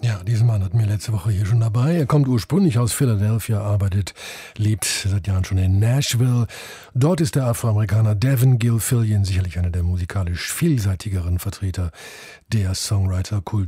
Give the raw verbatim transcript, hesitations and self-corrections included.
Ja, diesen Mann hatten wir letzte Woche hier schon dabei. Er kommt ursprünglich aus Philadelphia, arbeitet, lebt seit Jahren schon in Nashville. Dort ist der Afroamerikaner Devin Gilfillian sicherlich einer der musikalisch vielseitigeren Vertreter der Songwriter-Kultur.